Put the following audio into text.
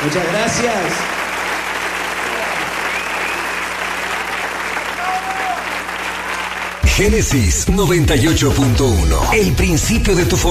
Muchas gracias. Génesis 98.1. El principio de tu